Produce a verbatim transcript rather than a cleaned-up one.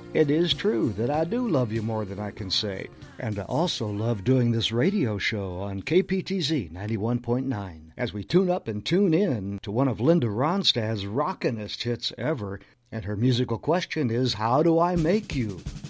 It is true that I do love you more than I can say, and I also love doing this radio show on K P T Z ninety-one point nine as we tune up and tune in to one of Linda Ronstadt's rockinest hits ever, and her musical question is, how do I make you?